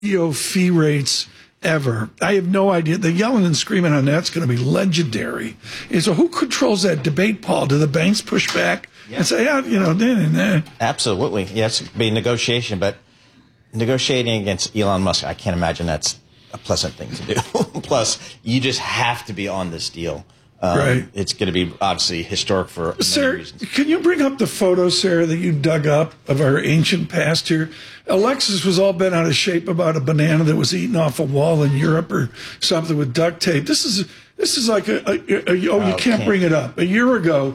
CEO fee rates ever. I have no idea. The yelling and screaming on that's going to be legendary. And so who controls that debate, Paul? Do the banks push back and say, Absolutely. Yes, it'd be negotiation, but negotiating against Elon Musk, I can't imagine that's a pleasant thing to do. Plus, you just have to be on this deal. Right. It's going to be obviously historic for many reasons. Can you bring up the photo, Sarah, that you dug up of our ancient past here? Alexis was all bent out of shape about a banana that was eaten off a wall in Europe or something with duct tape. This is like you can't bring it up. A year ago,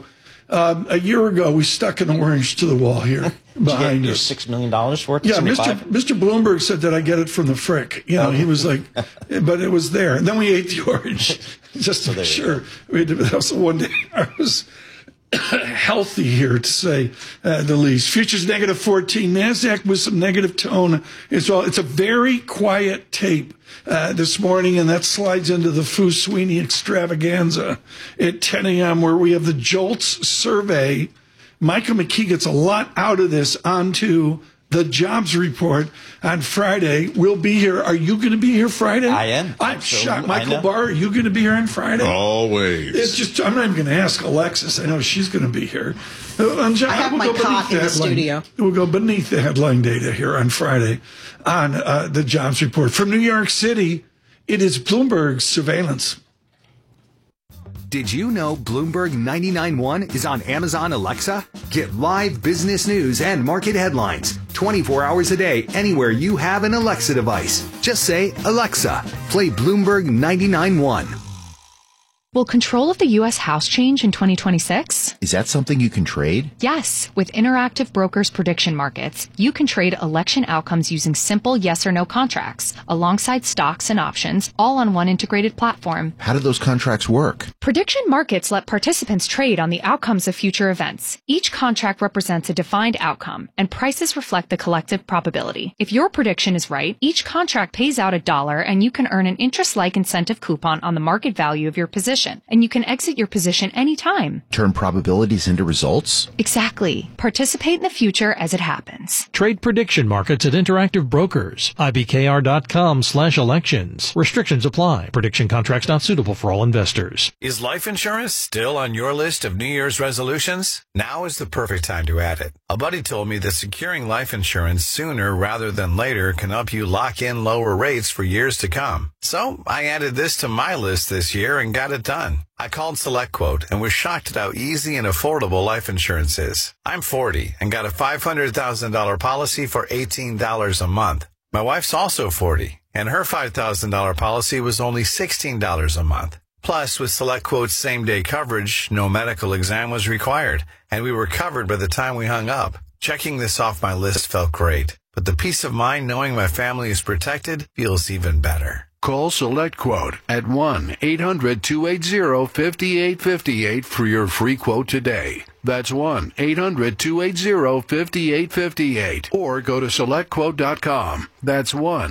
we stuck an orange to the wall here behind us. $6 million for it? Yeah, Mr. Bloomberg said that I get it from the frick. He was like, but it was there. And then we ate the orange just to be sure. That was the one day I was healthy here, to say the least. Futures negative 14. NASDAQ with some negative tone as well. It's a very quiet tape this morning, and that slides into the Fu Sweeney extravaganza at 10 a.m. where we have the JOLTS survey. Michael McKee gets a lot out of this onto the jobs report on Friday. We'll be here. Are you going to be here Friday? I am. I'm shocked. Michael Barr, are you going to be here on Friday? Always. It's just, I'm not even going to ask Alexis. I know she's going to be here. I have my cot in the studio. We'll go beneath the headline data here on Friday on the jobs report. From New York City, it is Bloomberg Surveillance. Did you know Bloomberg 99.1 is on Amazon Alexa? Get live business news and market headlines 24 hours a day anywhere you have an Alexa device. Just say, Alexa, play Bloomberg 99.1. Will control of the U.S. House change in 2026? Is that something you can trade? Yes. With Interactive Brokers Prediction Markets, you can trade election outcomes using simple yes or no contracts, alongside stocks and options, all on one integrated platform. How do those contracts work? Prediction markets let participants trade on the outcomes of future events. Each contract represents a defined outcome, and prices reflect the collective probability. If your prediction is right, each contract pays out $1, and you can earn an interest-like incentive coupon on the market value of your position. And you can exit your position anytime. Turn probabilities into results? Exactly. Participate in the future as it happens. Trade prediction markets at Interactive Brokers. IBKR.com/elections. Restrictions apply. Prediction contracts not suitable for all investors. Is life insurance still on your list of New Year's resolutions? Now is the perfect time to add it. A buddy told me that securing life insurance sooner rather than later can help you lock in lower rates for years to come. So I added this to my list this year and got it done. I called SelectQuote and was shocked at how easy and affordable life insurance is. I'm 40 and got a $500,000 policy for $18 a month. My wife's also 40 and her $5,000 policy was only $16 a month. Plus, with SelectQuote's same-day coverage, no medical exam was required, and we were covered by the time we hung up. Checking this off my list felt great, but the peace of mind knowing my family is protected feels even better. Call SelectQuote at 1-800-280-5858 for your free quote today. That's 1-800-280-5858. Or go to SelectQuote.com. That's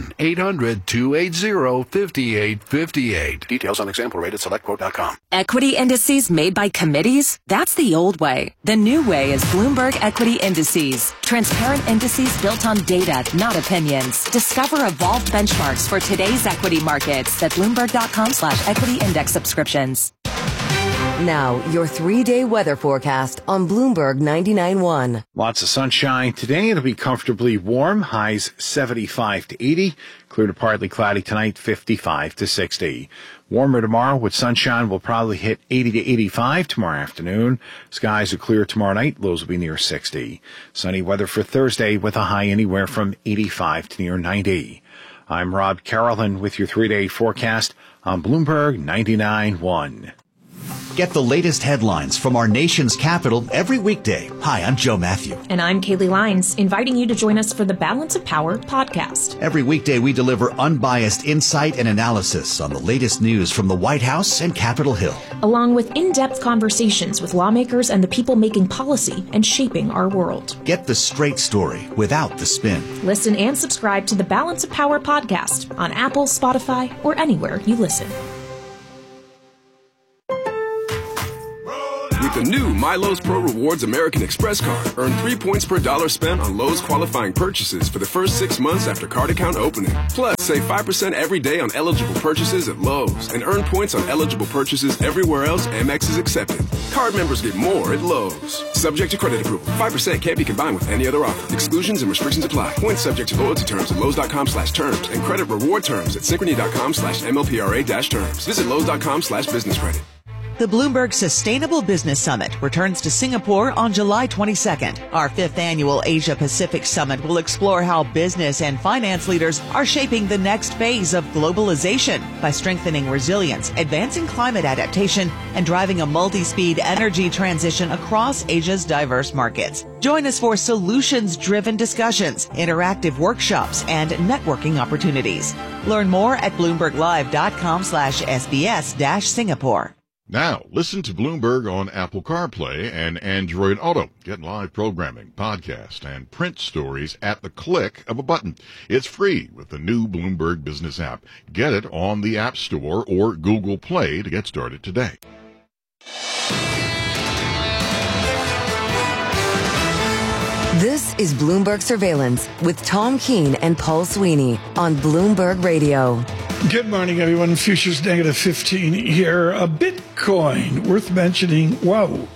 1-800-280-5858. Details on example rate at SelectQuote.com. Equity indices made by committees? That's the old way. The new way is Bloomberg Equity Indices. Transparent indices built on data, not opinions. Discover evolved benchmarks for today's equity markets at Bloomberg.com/equity index subscriptions. Now, your 3-day weather forecast on Bloomberg 99.1. Lots of sunshine. Today it'll be comfortably warm. Highs 75 to 80. Clear to partly cloudy tonight, 55 to 60. Warmer tomorrow with sunshine. Will probably hit 80 to 85 tomorrow afternoon. Skies are clear tomorrow night. Lows will be near 60. Sunny weather for Thursday with a high anywhere from 85 to near 90. I'm Rob Carolyn with your 3-day forecast on Bloomberg 99.1. Get the latest headlines from our nation's capital every weekday. Hi, I'm Joe Matthew. And I'm Kaylee Lines, inviting you to join us for the Balance of Power podcast. Every weekday, we deliver unbiased insight and analysis on the latest news from the White House and Capitol Hill, along with in-depth conversations with lawmakers and the people making policy and shaping our world. Get the straight story without the spin. Listen and subscribe to the Balance of Power podcast on Apple, Spotify, or anywhere you listen. With the new MyLowe's Pro Rewards American Express card, earn 3 points per dollar spent on Lowe's qualifying purchases for the first 6 months after card account opening. Plus, save 5% every day on eligible purchases at Lowe's and earn points on eligible purchases everywhere else Amex is accepted. Card members get more at Lowe's. Subject to credit approval. 5% can't be combined with any other offer. Exclusions and restrictions apply. Points subject to loyalty terms at Lowe's.com/terms and credit reward terms at Synchrony.com/MLPRA-terms. Visit Lowe's.com/business credit. The Bloomberg Sustainable Business Summit returns to Singapore on July 22nd. Our 5th annual Asia Pacific Summit will explore how business and finance leaders are shaping the next phase of globalization by strengthening resilience, advancing climate adaptation, and driving a multi-speed energy transition across Asia's diverse markets. Join us for solutions-driven discussions, interactive workshops, and networking opportunities. Learn more at BloombergLive.com/SBS-Singapore. Now, listen to Bloomberg on Apple CarPlay and Android Auto. Get live programming, podcast, and print stories at the click of a button. It's free with the new Bloomberg Business app. Get it on the App Store or Google Play to get started today. This is Bloomberg Surveillance with Tom Keene and Paul Sweeney on Bloomberg Radio. Good morning, everyone. Futures negative 15 here. A Bitcoin worth mentioning. Wow.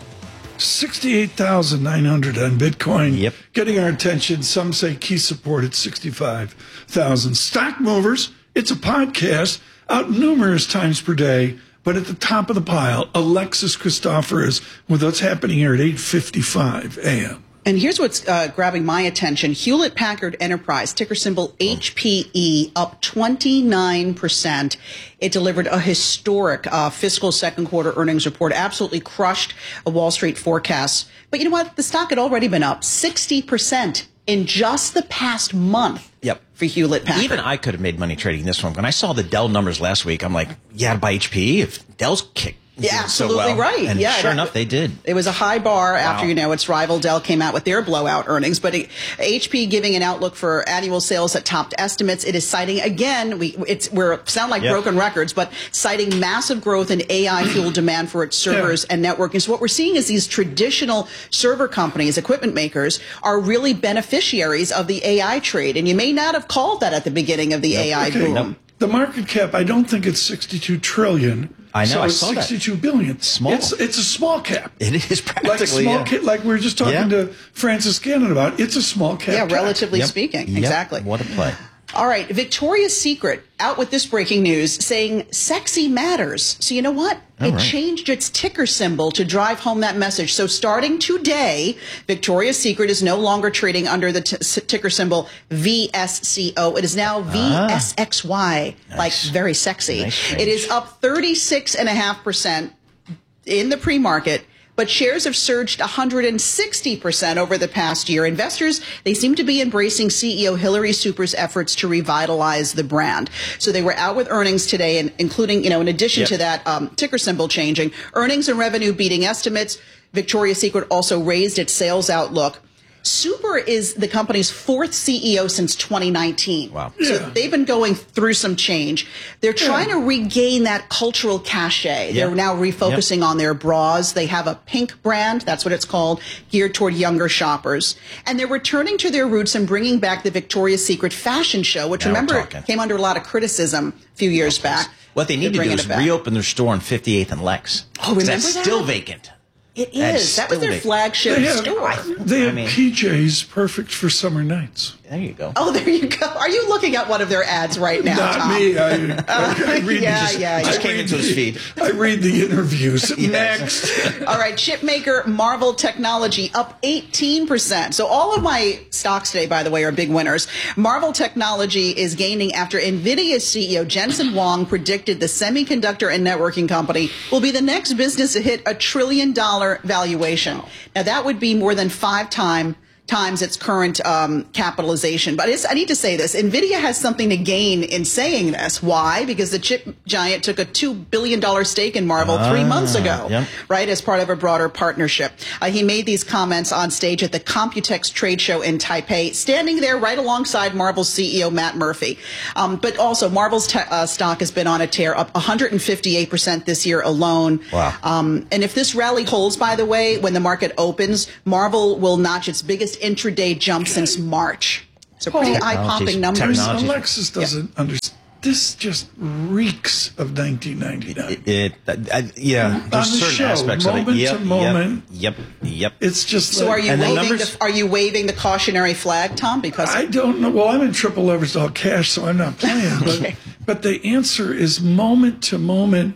68,900 on Bitcoin. Yep. Getting our attention. Some say key support at 65,000. Stock Movers. It's a podcast out numerous times per day. But at the top of the pile, Alexis Christopher is with what's happening here at 8:55 a.m. And here's what's grabbing my attention. Hewlett-Packard Enterprise, ticker symbol HPE, up 29%. It delivered a historic fiscal second quarter earnings report, absolutely crushed a Wall Street forecast. But you know what? The stock had already been up 60% in just the past month. Yep. For Hewlett-Packard. Even I could have made money trading this one. When I saw the Dell numbers last week, I'm like, yeah, to buy HPE if Dell's kicked. Yeah, absolutely so well. right. And yeah, sure enough, they did. It was a high bar after, its rival Dell came out with their blowout earnings. But HP giving an outlook for annual sales that topped estimates. It is citing, again, we're sound like broken records, but citing massive growth in AI-fueled demand for its servers and networking. So what we're seeing is these traditional server companies, equipment makers, are really beneficiaries of the AI trade. And you may not have called that at the beginning of the AI boom. The market cap, I don't think it's 62 trillion. I know, so I it's saw 62 billion. Small. It's a small cap. It is practically. Like we were just talking to Francis Gannon about. It's a small cap. Yeah, relatively speaking. Exactly. What a play. All right. Victoria's Secret out with this breaking news saying sexy matters. So you know what? It changed its ticker symbol to drive home that message. So starting today, Victoria's Secret is no longer trading under the ticker symbol VSCO. It is now VSXY, like very sexy. It is up 36.5% in the pre-market. But shares have surged 160% over the past year. Investors, they seem to be embracing CEO Hillary Super's efforts to revitalize the brand. So they were out with earnings today, and including, in addition to that ticker symbol changing, earnings and revenue beating estimates. Victoria's Secret also raised its sales outlook. Super is the company's 4th CEO since 2019. Wow. So they've been going through some change. They're trying to regain that cultural cachet. They're now refocusing on their bras. They have a pink brand, that's what it's called, geared toward younger shoppers. And they're returning to their roots and bringing back the Victoria's Secret fashion show, which, remember, came under a lot of criticism a few years back. What they need to do is reopen their store on 58th and Lex. Oh, remember that? That's still vacant. It is. That was their flagship store. They have PJs perfect for summer nights. There you go. Oh, there you go. Are you looking at one of their ads right now, Not Tom? me. I read just came into his feed. I read the interviews. Next. All right. Chip maker Marvell Technology up 18%. So all of my stocks today, by the way, are big winners. Marvell Technology is gaining after NVIDIA's CEO Jensen Huang predicted the semiconductor and networking company will be the next business to hit $1 trillion valuation. Now, that would be more than 5 times times its current capitalization. But I need to say this. NVIDIA has something to gain in saying this. Why? Because the chip giant took a $2 billion stake in Marvel 3 months ago, right, as part of a broader partnership. He made these comments on stage at the Computex trade show in Taipei, standing there right alongside Marvel's CEO Matt Murphy. But also, Marvel's stock has been on a tear, up 158% this year alone. Wow. And if this rally holds, by the way, when the market opens, Marvel will notch its biggest intraday jump since March. So pretty eye-popping numbers. Alexis doesn't understand. This just reeks of 1999. There's certain aspects of it. Moment to moment. Yep. It's just so. Like, Are you waving the cautionary flag, Tom? Because I don't know. Well, I'm in triple leveraged all cash, so I'm not playing. Okay. But the answer is moment to moment.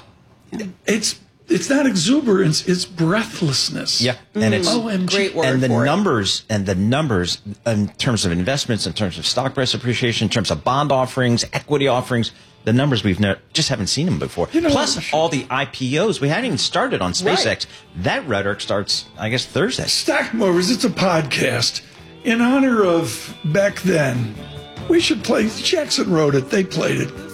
It's not exuberance, it's breathlessness. Yeah, and it's OMG. Great word. And the for numbers in terms of investments, in terms of stock price appreciation, in terms of bond offerings, equity offerings, the numbers we've just haven't seen them before. Plus all the IPOs. We hadn't even started on SpaceX. Right. That rhetoric starts, I guess, Thursday. Stock Movers, it's a podcast. In honor of back then, we should play. Jackson wrote it. They played it.